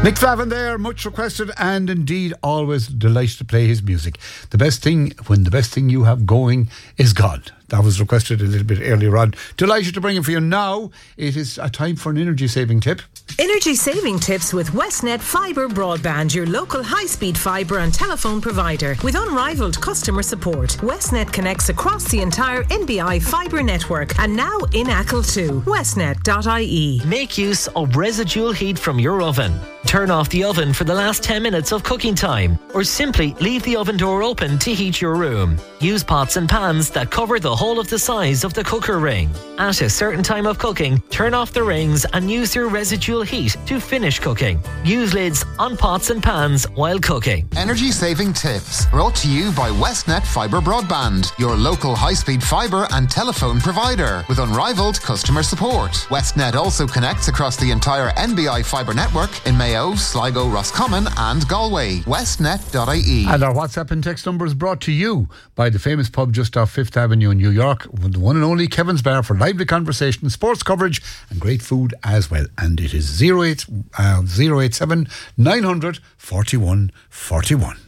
Nick Flavin there, much requested and indeed always delighted to play his music. The best thing when the best thing you have going is God. That was requested a little bit earlier on. Delighted to bring it for you now. It is a time for an energy saving tip. Energy saving tips with Westnet Fibre Broadband, your local high-speed fibre and telephone provider. With unrivaled customer support, Westnet connects across the entire NBI fibre network and now in Achill too. Westnet.ie. Make use of residual heat from your oven. Turn off the oven for the last 10 minutes of cooking time, or simply leave the oven door open to heat your room. Use pots and pans that cover the whole of the size of the cooker ring. At a certain time of cooking, turn off the rings and use your residual heat to finish cooking. Use lids on pots and pans while cooking. Energy saving tips brought to you by Westnet Fibre Broadband, your local high-speed fibre and telephone provider with unrivaled customer support. Westnet also connects across the entire NBI fibre network in Mayo, Sligo, Roscommon and Galway. Westnet.ie. And our WhatsApp and text number is brought to you by the famous pub just off 5th Avenue in New York, with the one and only Kevin's Bar for lively conversation, sports coverage and great food as well. And it is 087 900 41 41.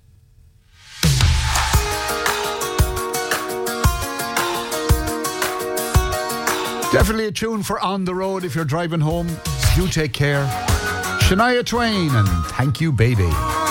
Definitely a tune for on the road if you're driving home. Do take care. Shania Twain and Thank You Baby.